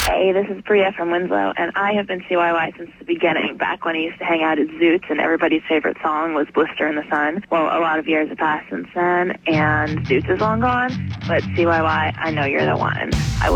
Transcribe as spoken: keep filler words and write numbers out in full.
Hey, this is Bria from Winslow, and I have been C Y Y since the beginning, back when I used to hang out at Zoots, and everybody's favorite song was Blister in the Sun. Well, a lot of years have passed since then, and Zoots is long gone, but C Y Y, I know you're the one. I